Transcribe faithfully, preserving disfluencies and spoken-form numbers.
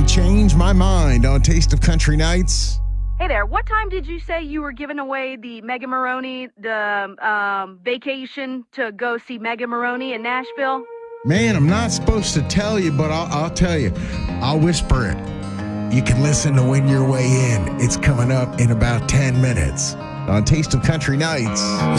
change my mind on Taste of Country Nights. Hey there, what time did you say you were giving away the Mega Maroney, the um, vacation to go see Mega Maroney in Nashville? Man, I'm not supposed to tell you, but I'll, I'll tell you. I'll whisper it. You can listen to Win Your Way In. It's coming up in about ten minutes on Taste of Country Nights.